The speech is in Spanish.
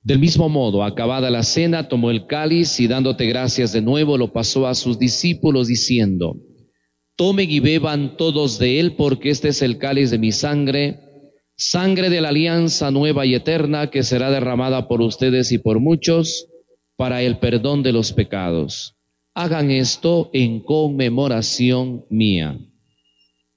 Del mismo modo, acabada la cena, tomó el cáliz y dándote gracias de nuevo, lo pasó a sus discípulos diciendo: tomen y beban todos de él, porque este es el cáliz de mi sangre, sangre de la alianza nueva y eterna, que será derramada por ustedes y por muchos para el perdón de los pecados. Hagan esto en conmemoración mía.